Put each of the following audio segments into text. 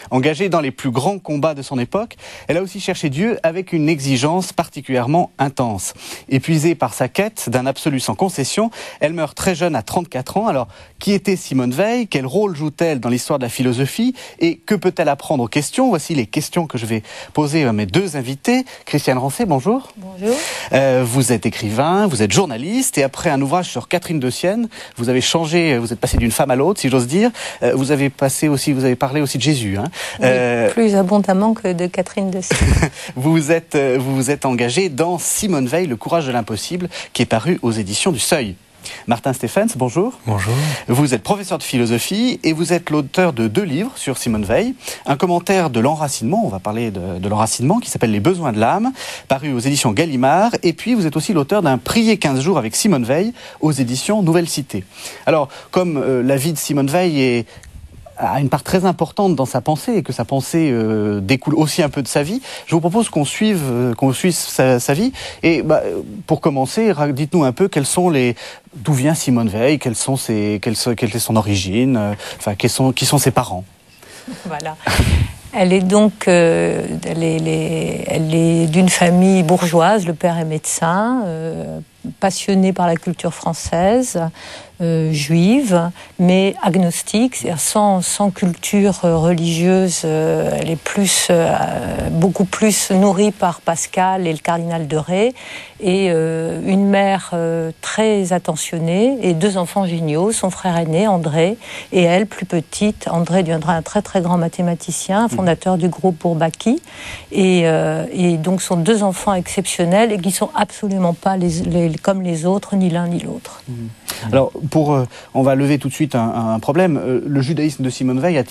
Engagée dans les plus grands combats de son époque, elle a aussi cherché Dieu avec une exigence particulièrement intense. Épuisée par sa quête d'un absolu sans concession, elle meurt très jeune à 34 ans. Alors, qui était Simone Veil? Quel rôle joue-t-elle dans l'histoire de la philosophie? Et que peut-elle apprendre aux questions? Voici les questions que je vais poser à mes deux invités. Christiane Rancé, bonjour. Bonjour. Vous êtes écrivain, vous êtes journaliste, et après un ouvrage sur Catherine de Sienne, vous avez changé, vous êtes passé d'une femme à l'autre, si j'ose dire. Vous avez parlé aussi de Jésus. Hein. Oui, plus abondamment que de Catherine de Sienne. Vous vous êtes engagé dans Simone Veil, Le courage de l'impossible, qui est paru aux éditions du Seuil. Martin Stephens, bonjour. Bonjour. Vous êtes professeur de philosophie et vous êtes l'auteur de 2 livres sur Simone Veil. Un commentaire de l'enracinement, on va parler de l'enracinement, qui s'appelle Les besoins de l'âme, paru aux éditions Gallimard. Et puis vous êtes aussi l'auteur d'un Prier 15 jours avec Simone Veil aux éditions Nouvelle Cité. Alors, comme la vie de Simone Veil a une part très importante dans sa pensée et que sa pensée découle aussi un peu de sa vie, je vous propose qu'on suive sa vie. Et pour commencer, dites-nous un peu d'où vient Simone Veil, quelle est son origine, qui sont ses parents. Voilà. Elle est donc elle est d'une famille bourgeoise. Le père est médecin, passionné par la culture française, juive, mais agnostique, c'est-à-dire sans culture religieuse. Elle est beaucoup plus nourrie par Pascal et le cardinal de Retz, et une mère très attentionnée, et 2 enfants géniaux, son frère aîné, André, et elle, plus petite. André deviendra un très très grand mathématicien, fondateur du groupe Bourbaki, et donc sont 2 enfants exceptionnels et qui sont absolument pas comme les autres, ni l'un ni l'autre. Alors, on va lever tout de suite un problème. Le judaïsme de Simone Veil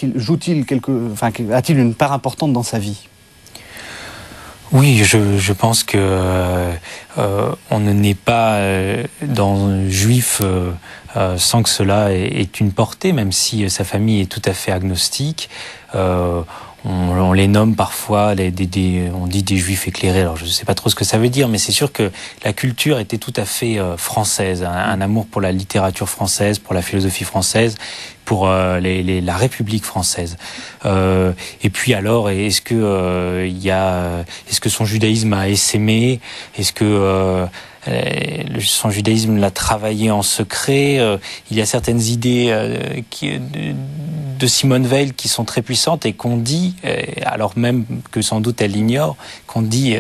a-t-il une part importante dans sa vie? Oui, je pense que on ne naît pas dans juif sans que cela ait une portée, même si sa famille est tout à fait agnostique. On les nomme parfois, on dit des juifs éclairés, alors je ne sais pas trop ce que ça veut dire, mais c'est sûr que la culture était tout à fait française, un amour pour la littérature française, pour la philosophie française, pour la République française. Et puis alors, est-ce que son judaïsme a essaimé? Est-ce que son judaïsme l'a travaillé en secret? Il y a certaines idées de Simone Veil qui sont très puissantes et qu'on dit, alors même que sans doute elle l'ignore, qu'on dit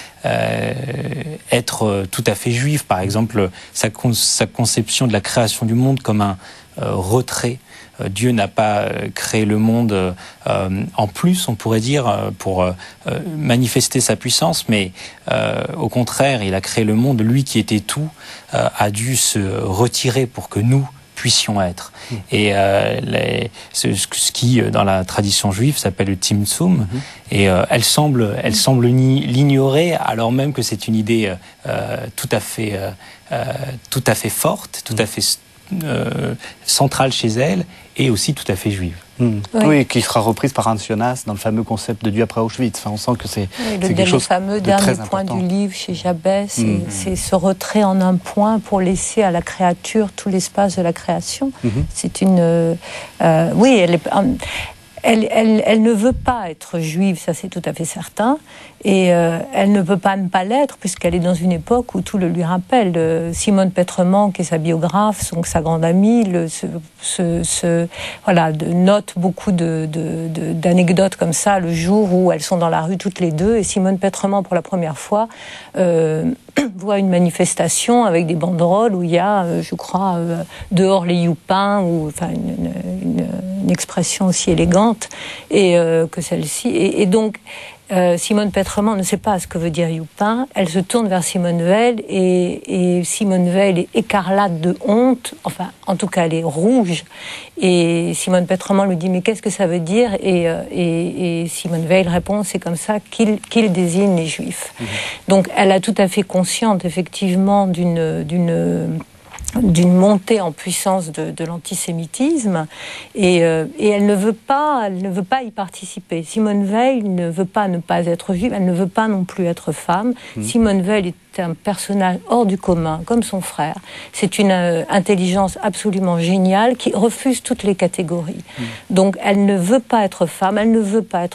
être tout à fait juive. Par exemple, sa conception de la création du monde comme un retrait. Dieu n'a pas créé le monde en plus, on pourrait dire, pour manifester sa puissance, mais au contraire, il a créé le monde, lui qui était tout, a dû se retirer pour que nous puissions être. Et ce qui, dans la tradition juive, s'appelle le Tzimtzum, et elle semble l'ignorer, alors même que c'est une idée tout à fait forte, tout à fait centrale chez elle, et aussi tout à fait juive. Oui, qui sera reprise par Hans Jonas dans le fameux concept de Dieu après Auschwitz. Enfin, on sent que c'est quelque chose de très important. Le fameux dernier point du livre chez Jabès, c'est ce retrait en un point pour laisser à la créature tout l'espace de la création. C'est une... oui, elle ne veut pas être juive, ça c'est tout à fait certain, et elle ne peut pas ne pas l'être, puisqu'elle est dans une époque où tout le lui rappelle. Simone Pétrement, qui est sa biographe, donc sa grande amie, note beaucoup d'anecdotes comme ça, le jour où elles sont dans la rue toutes les deux, et Simone Pétrement, pour la première fois, voit une manifestation avec des banderoles où il y a, je crois, dehors les youpins, ou enfin une expression aussi élégante que celle-ci. Et donc, Simone Pétrement ne sait pas ce que veut dire youpin. Elle se tourne vers Simone Veil et Simone Veil est écarlate de honte. Enfin, en tout cas, elle est rouge. Et Simone Pétrement lui dit « Mais qu'est-ce que ça veut dire ?» et Simone Veil répond « C'est comme ça qu'il désigne les Juifs. » Donc, elle a tout à fait conscience, effectivement, d'une d'une montée en puissance de l'antisémitisme et elle ne veut pas y participer. Simone Veil ne veut pas ne pas être juive, elle ne veut pas non plus être femme. Simone Veil est un personnage hors du commun, comme son frère. C'est une intelligence absolument géniale qui refuse toutes les catégories. Donc elle ne veut pas être femme, elle ne veut pas être